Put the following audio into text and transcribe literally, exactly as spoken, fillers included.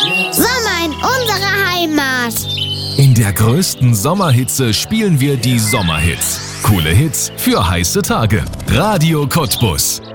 Sommer in unserer Heimat. In der größten Sommerhitze spielen wir die Sommerhits. Coole Hits für heiße Tage. Radio Cottbus.